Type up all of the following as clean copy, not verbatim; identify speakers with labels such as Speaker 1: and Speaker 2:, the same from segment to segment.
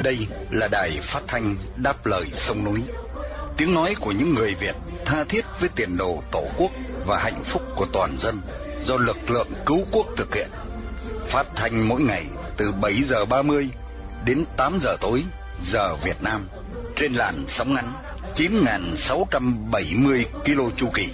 Speaker 1: đây là đài phát thanh Đáp Lời Sông Núi, tiếng nói của những người Việt tha thiết với tiền đồ Tổ quốc và hạnh phúc của toàn dân, do lực lượng cứu quốc thực hiện. Phát thanh mỗi ngày từ 7:30 đến 8 giờ tối giờ Việt Nam trên làn sóng ngắn 9.670 km chu kỳ.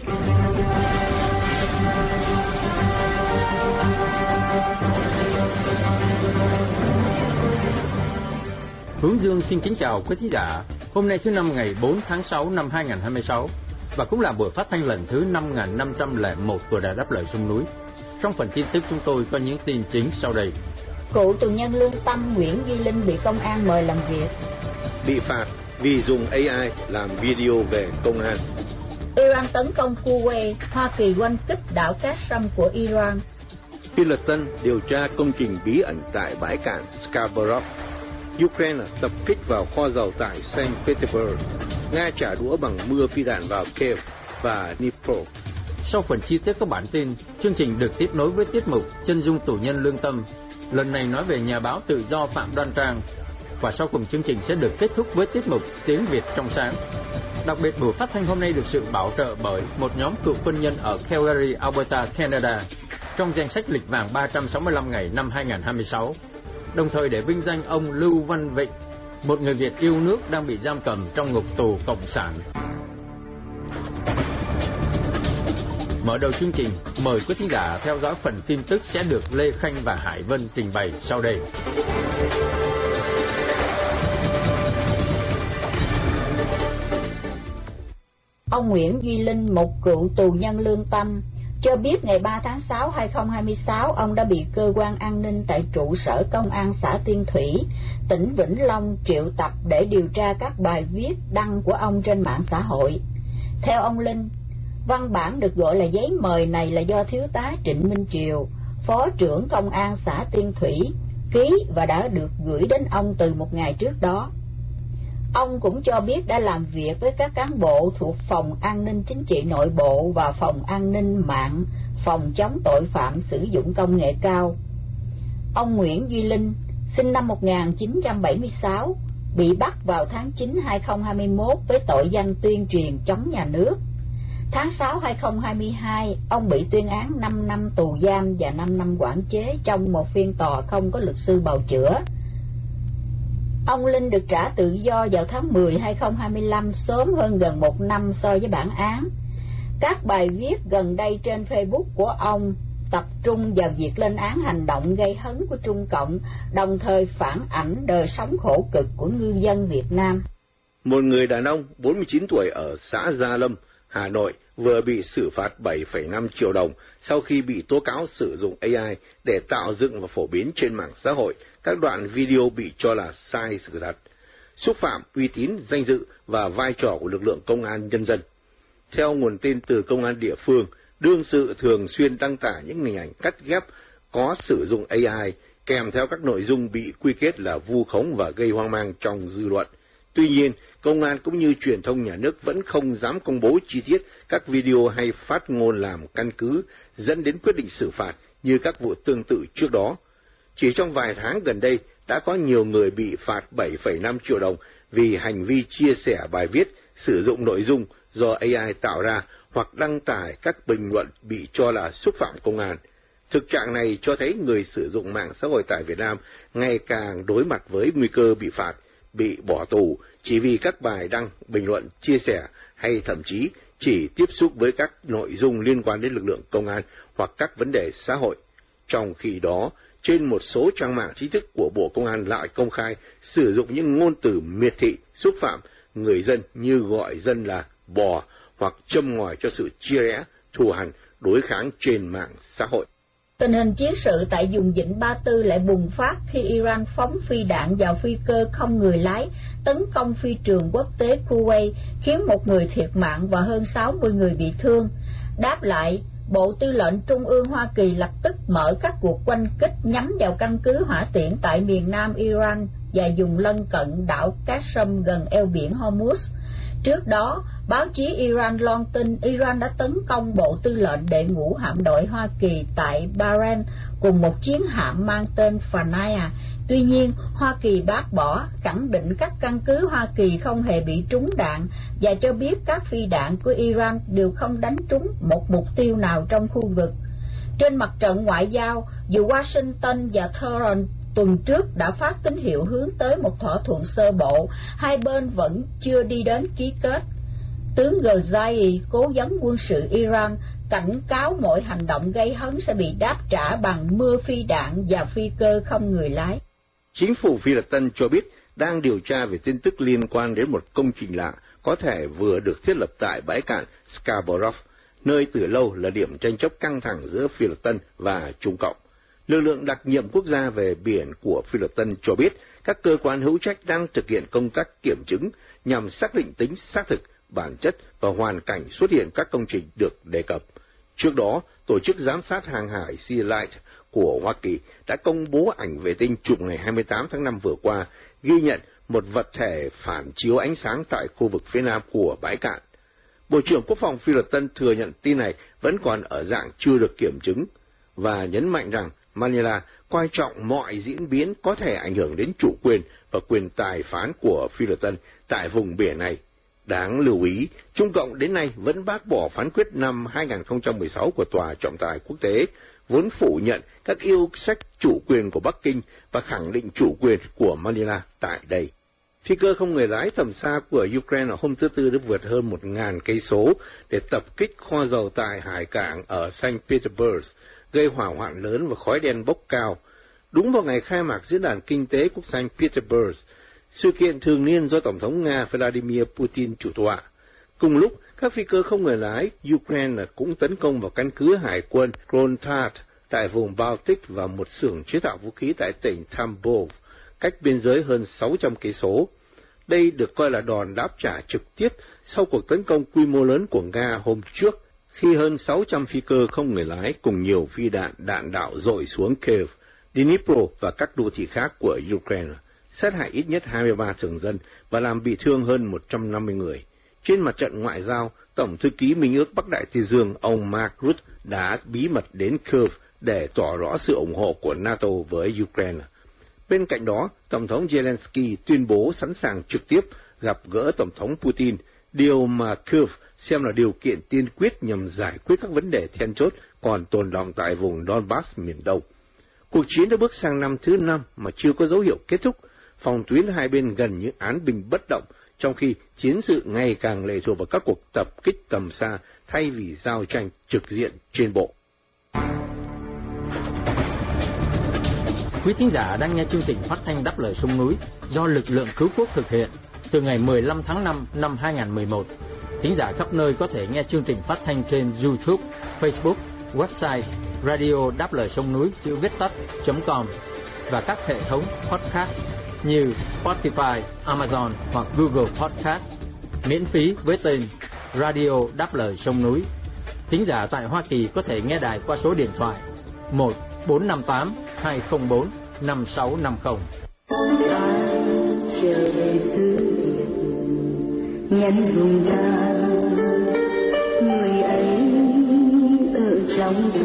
Speaker 2: Hướng Dương xin kính chào quý thính giả. Hôm nay thứ năm ngày 4 tháng 6 năm 2026 và cũng là buổi phát thanh lần thứ 5501 của Đài Đáp Lời Sông Núi. Trong phần tin tức chúng tôi có những tin chính sau đây.
Speaker 3: Cựu tù nhân lương tâm Nguyễn Duy Linh bị công an mời làm việc.
Speaker 4: Bị phạt vì dùng AI làm video về công an.
Speaker 3: Iran tấn công Kuwait, Hoa Kỳ oanh kích đảo Qasem của Iran.
Speaker 4: Hilton điều tra công trình bí ẩn tại bãi cạn Skagerrak. Ukraine tập kích vào kho dầu tại Saint Petersburg. Nga trả đũa bằng mưa phi đạn vào Kiev và Dnipro.
Speaker 2: Sau phần chi tiết các bản tin, chương trình được tiếp nối với tiết mục Chân dung tù nhân lương tâm. Lần này nói về nhà báo tự do Phạm Đoan Trang. Và sau cùng chương trình sẽ được kết thúc với tiết mục Tiếng Việt trong sáng. Đặc biệt buổi phát thanh hôm nay được sự bảo trợ bởi một nhóm cựu quân nhân ở Calgary, Alberta, Canada, trong danh sách lịch vàng 365 ngày năm 2026. Đồng thời để vinh danh ông Lưu Văn Vịnh, một người Việt yêu nước đang bị giam cầm trong ngục tù cộng sản. Mở đầu chương trình, mời quý thính giả theo dõi phần tin tức sẽ được Lê Khanh và Hải Vân trình bày sau đây.
Speaker 3: Ông Nguyễn Duy Linh, một cựu tù nhân lương tâm, cho biết ngày 3 tháng 6, 2026, ông đã bị cơ quan an ninh tại trụ sở công an xã Tiên Thủy, tỉnh Vĩnh Long triệu tập để điều tra các bài viết đăng của ông trên mạng xã hội. Theo ông Linh, văn bản được gọi là giấy mời này là do Thiếu tá Trịnh Minh Triều, Phó trưởng Công an xã Tiên Thủy, ký và đã được gửi đến ông từ một ngày trước đó. Ông cũng cho biết đã làm việc với các cán bộ thuộc Phòng An ninh Chính trị Nội bộ và Phòng An ninh mạng, Phòng chống tội phạm sử dụng công nghệ cao. Ông Nguyễn Duy Linh, sinh năm 1976, bị bắt vào tháng 9 2021 với tội danh tuyên truyền chống nhà nước. Tháng 6 2022, ông bị tuyên án 5 năm tù giam và 5 năm quản chế trong một phiên tòa không có luật sư bào chữa. Ông Linh được trả tự do vào tháng 10 2025, sớm hơn gần 1 năm so với bản án. Các bài viết gần đây trên Facebook của ông tập trung vào việc lên án hành động gây hấn của Trung Cộng, đồng thời phản ảnh đời sống khổ cực của ngư dân Việt Nam.
Speaker 4: Một người đàn ông 49 tuổi ở xã Gia Lâm, Hà Nội vừa bị xử phạt 7,5 triệu đồng sau khi bị tố cáo sử dụng AI để tạo dựng và phổ biến trên mạng xã hội các đoạn video bị cho là sai sự thật, xúc phạm uy tín, danh dự và vai trò của lực lượng công an nhân dân. Theo nguồn tin từ công an địa phương, đương sự thường xuyên đăng tải những hình ảnh cắt ghép có sử dụng AI, kèm theo các nội dung bị quy kết là vu khống và gây hoang mang trong dư luận. Tuy nhiên, công an cũng như truyền thông nhà nước vẫn không dám công bố chi tiết các video hay phát ngôn làm căn cứ dẫn đến quyết định xử phạt như các vụ tương tự trước đó. Chỉ trong vài tháng gần đây, đã có nhiều người bị phạt 7,5 triệu đồng vì hành vi chia sẻ bài viết, sử dụng nội dung do AI tạo ra hoặc đăng tải các bình luận bị cho là xúc phạm công an. Thực trạng này cho thấy người sử dụng mạng xã hội tại Việt Nam ngày càng đối mặt với nguy cơ bị phạt, bị bỏ tù chỉ vì các bài đăng, bình luận, chia sẻ hay thậm chí chỉ tiếp xúc với các nội dung liên quan đến lực lượng công an hoặc các vấn đề xã hội. Trong khi đó, trên một số trang mạng chính thức của Bộ Công an lại công khai sử dụng những ngôn từ miệt thị, xúc phạm người dân như gọi dân là bò hoặc châm ngòi cho sự chia rẽ, thù hằn, đối kháng trên mạng xã hội.
Speaker 3: Tình hình chiến sự tại vùng Vịnh Ba Tư lại bùng phát khi Iran phóng phi đạn vào phi cơ không người lái tấn công phi trường quốc tế Kuwait, khiến 1 người thiệt mạng và hơn 60 người bị thương. Đáp lại, Bộ Tư lệnh Trung ương Hoa Kỳ lập tức mở các cuộc oanh kích nhắm vào căn cứ hỏa tiễn tại miền nam Iran và vùng lân cận đảo Qasem gần eo biển Hormuz. Trước đó, báo chí Iran loan tin Iran đã tấn công Bộ Tư lệnh Đệ ngũ hạm đội Hoa Kỳ tại Bahrain cùng một chiến hạm mang tên Fanaya. Tuy nhiên, Hoa Kỳ bác bỏ, khẳng định các căn cứ Hoa Kỳ không hề bị trúng đạn và cho biết các phi đạn của Iran đều không đánh trúng một mục tiêu nào trong khu vực. Trên mặt trận ngoại giao, dù Washington và Tehran tuần trước đã phát tín hiệu hướng tới một thỏa thuận sơ bộ, hai bên vẫn chưa đi đến ký kết. Tướng Ghazai, cố vấn quân sự Iran, cảnh cáo mọi hành động gây hấn sẽ bị đáp trả bằng mưa phi đạn và phi cơ không người lái.
Speaker 4: Chính phủ Philippines cho biết đang điều tra về tin tức liên quan đến một công trình lạ có thể vừa được thiết lập tại bãi cạn Scarborough, nơi từ lâu là điểm tranh chấp căng thẳng giữa Philippines và Trung Cộng. Lực lượng đặc nhiệm quốc gia về biển của Philippines cho biết các cơ quan hữu trách đang thực hiện công tác kiểm chứng nhằm xác định tính xác thực, bản chất và hoàn cảnh xuất hiện các công trình được đề cập. Trước đó, Tổ chức Giám sát Hàng hải SeaLight của Hoa Kỳ đã công bố ảnh vệ tinh chụp ngày 28 tháng 5 vừa qua, ghi nhận một vật thể phản chiếu ánh sáng tại khu vực phía nam của bãi cạn. Bộ trưởng Quốc phòng Philippines thừa nhận tin này vẫn còn ở dạng chưa được kiểm chứng và nhấn mạnh rằng Manila coi trọng mọi diễn biến có thể ảnh hưởng đến chủ quyền và quyền tài phán của Philippines tại vùng biển này. Đáng lưu ý, Trung Cộng đến nay vẫn bác bỏ phán quyết năm 2016 của Tòa trọng tài quốc tế, vốn phủ nhận các yêu sách chủ quyền của Bắc Kinh và khẳng định chủ quyền của Manila tại đây. Phi cơ không người lái tầm xa của Ukraine hôm thứ Tư đã vượt hơn 1.000 cây số để tập kích kho dầu tại hải cảng ở Saint Petersburg, gây hỏa hoạn lớn và khói đen bốc cao. Đúng vào ngày khai mạc Diễn đàn Kinh tế Quốc Saint Petersburg, sự kiện thường niên do Tổng thống Nga Vladimir Putin chủ tọa. Cùng lúc, các phi cơ không người lái Ukraine cũng tấn công vào căn cứ hải quân Kronstadt tại vùng Baltic và một xưởng chế tạo vũ khí tại tỉnh Tambov, cách biên giới hơn 600 cây số. Đây được coi là đòn đáp trả trực tiếp sau cuộc tấn công quy mô lớn của Nga hôm trước, khi hơn 600 phi cơ không người lái cùng nhiều phi đạn đạo dội xuống Kiev, Dnipro và các đô thị khác của Ukraine, sát hại ít nhất 23 thường dân và làm bị thương hơn 150 người. Trên mặt trận ngoại giao, Tổng thư ký Minh ước Bắc Đại Tây Dương ông Mark Rutte đã bí mật đến Kiev để tỏ rõ sự ủng hộ của NATO với Ukraine. Bên cạnh đó, Tổng thống Zelensky tuyên bố sẵn sàng trực tiếp gặp gỡ Tổng thống Putin, điều mà Kiev xem là điều kiện tiên quyết nhằm giải quyết các vấn đề then chốt còn tồn đọng tại vùng Donbass miền Đông. Cuộc chiến đã bước sang năm thứ 5 mà chưa có dấu hiệu kết thúc, phòng tuyến hai bên gần như án binh bất động, trong khi chiến sự ngày càng lệ thuộc vào các cuộc tập kích tầm xa thay vì giao tranh trực diện trên bộ.
Speaker 2: Quý thính giả đang nghe chương trình phát thanh Đáp Lời Sông Núi do lực lượng cứu quốc thực hiện từ ngày 15 tháng 5 năm 2011. Thính giả khắp nơi có thể nghe chương trình phát thanh trên YouTube, Facebook, website radio đáp lời sông núi chữ viết tắt.com và các hệ thống podcast như Spotify, Amazon hoặc Google Podcast, miễn phí với tên Radio Đáp Lời Sông Núi. Thính giả tại Hoa Kỳ có thể nghe đài qua số điện thoại 1-458-204-5650.
Speaker 5: Nhân vùng ta người ấy ở trong